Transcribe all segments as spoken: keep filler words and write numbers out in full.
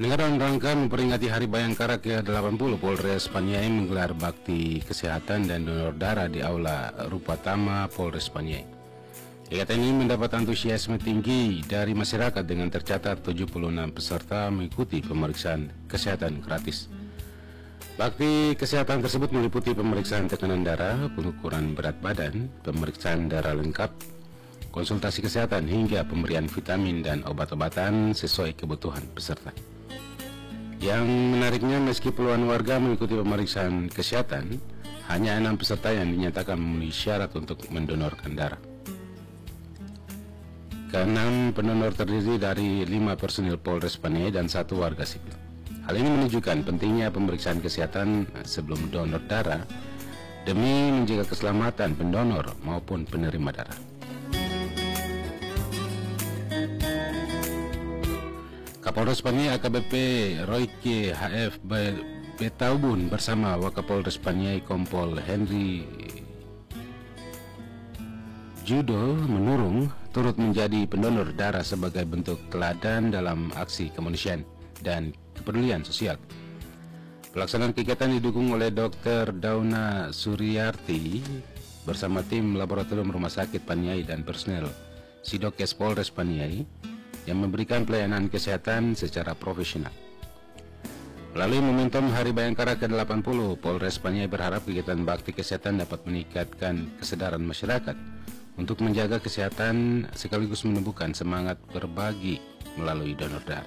Dalam rangka memperingati Hari Bayangkara ke delapan puluh, Polres Paniai menggelar bakti kesehatan dan donor darah di Aula Rupatama Polres Paniai. Kegiatan ini mendapat antusiasme tinggi dari masyarakat dengan tercatat tujuh puluh enam peserta mengikuti pemeriksaan kesehatan gratis. Bakti kesehatan tersebut meliputi pemeriksaan tekanan darah, pengukuran berat badan, pemeriksaan darah lengkap, konsultasi kesehatan hingga pemberian vitamin dan obat-obatan sesuai kebutuhan peserta. Yang menariknya, meski puluhan warga mengikuti pemeriksaan kesehatan, hanya enam peserta yang dinyatakan memenuhi syarat untuk mendonorkan darah. Keenam pendonor terdiri dari lima personil Polres Paniai dan satu warga sipil. Hal ini menunjukkan pentingnya pemeriksaan kesehatan sebelum donor darah demi menjaga keselamatan pendonor maupun penerima darah. Kapolres Paniai A K B P Royke H F Betaubun bersama Wakapolres Paniai Kompol Henry Judo Menurung turut menjadi pendonor darah sebagai bentuk teladan dalam aksi kemanusiaan dan kepedulian sosial. Pelaksanaan kegiatan didukung oleh Dokter Dauna Suryarti bersama tim laboratorium Rumah Sakit Paniai dan personel Sidokes Polres Paniai yang memberikan pelayanan kesehatan secara profesional. Melalui momentum Hari Bayangkara ke delapan puluh, Polres Paniai berharap kegiatan bakti kesehatan dapat meningkatkan kesadaran masyarakat untuk menjaga kesehatan sekaligus menumbuhkan semangat berbagi melalui donor darah.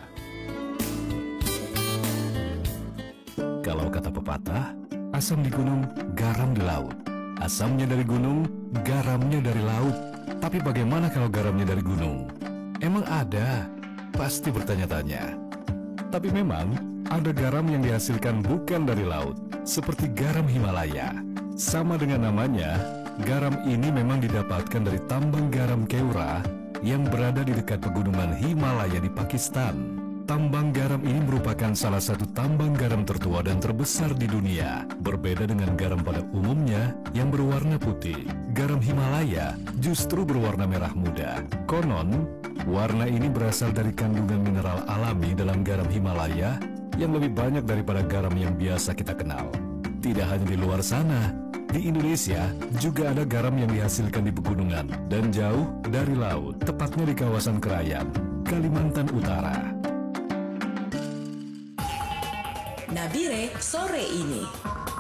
Kalau kata pepatah, asam di gunung, garam di laut. Asamnya dari gunung, garamnya dari laut. Tapi bagaimana kalau garamnya dari gunung? Emang ada? Pasti bertanya-tanya. Tapi memang ada garam yang dihasilkan bukan dari laut, seperti garam Himalaya. Sama dengan namanya, garam ini memang didapatkan dari tambang garam Keura yang berada di dekat pegunungan Himalaya di Pakistan. Tambang garam ini merupakan salah satu tambang garam tertua dan terbesar di dunia. Berbeda dengan garam pada umumnya yang berwarna putih, garam Himalaya justru berwarna merah muda. Konon, warna ini berasal dari kandungan mineral alami dalam garam Himalaya yang lebih banyak daripada garam yang biasa kita kenal. Tidak hanya di luar sana, di Indonesia juga ada garam yang dihasilkan di pegunungan dan jauh dari laut, tepatnya di kawasan Krayan, Kalimantan Utara. Nabire sore ini.